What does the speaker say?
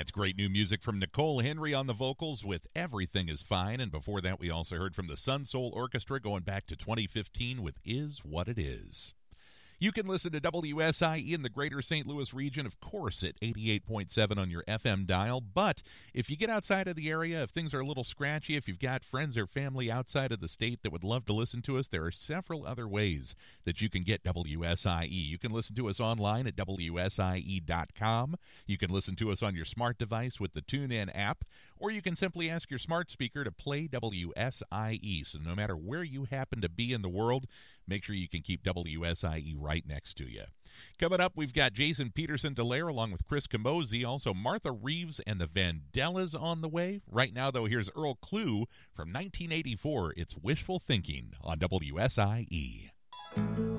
That's great new music from Nicole Henry on the vocals with Everything Is Fine. And before that, we also heard from the Sun Soul Orchestra going back to 2015 with Is What It Is. You can listen to WSIE in the greater St. Louis region, of course, at 88.7 on your FM dial. But if you get outside of the area, if things are a little scratchy, if you've got friends or family outside of the state that would love to listen to us, there are several other ways that you can get WSIE. You can listen to us online at WSIE.com. You can listen to us on your smart device with the TuneIn app, or you can simply ask your smart speaker to play WSIE. So no matter where you happen to be in the world, make sure you can keep WSIE right next to you. Coming up, we've got Jason Peterson-Delaire along with Chris Camozzi, also Martha Reeves and the Vandellas on the way. Right now, though, here's Earl Klugh from 1984. It's Wishful Thinking on WSIE.